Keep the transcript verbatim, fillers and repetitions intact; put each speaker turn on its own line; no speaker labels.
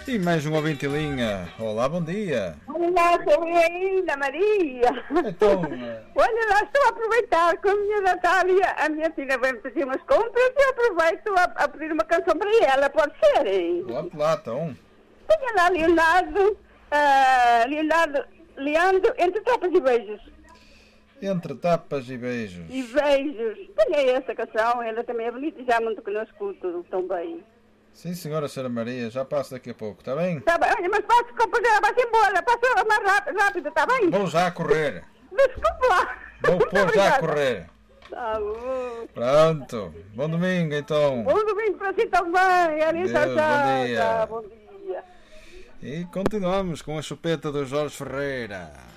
E mais um ouvinte em linha. Olá, bom dia.
Olá, sou eu ainda, Maria.
Então,
Olha lá, estou a aproveitar com a minha Natália, a minha filha vai-me fazer umas compras e eu aproveito a, a pedir uma canção para ela, pode ser? Hein?
vamos lá, então.
Tenha lá Leonardo, uh, Leonardo, Leandro, entre tapas e beijos.
Entre tapas e beijos.
E beijos. Tenha essa canção, ela também é bonita e já muito que não escuto tão bem.
Sim, senhora, senhora Maria, já passo daqui a pouco, está bem?
Está bem, olha, mas passo compras, vai-se embora, passa mais rápido, rápido, está bem?
Vou já a correr.
Desculpa lá.
Vou
Muito
pôr já a
obrigada.
correr.
Tá bom.
Pronto. Bom domingo, então.
Bom domingo para si também. Ali, tchau,
Deus,
tchau.
bom dia.
Tá, bom dia.
E continuamos com a chupeta do Jorge Ferreira.